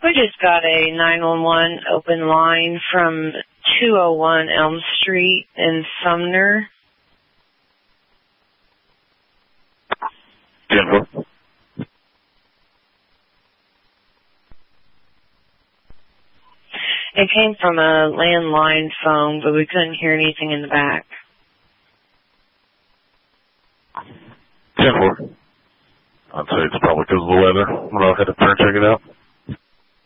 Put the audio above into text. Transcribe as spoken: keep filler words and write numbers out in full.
We just got a nine one one open line from two oh one Elm Street in Sumner. ten four. It came from a landline phone, but we couldn't hear anything in the back. ten four. I'd say it's probably because of the weather. We'll have to turn check it out.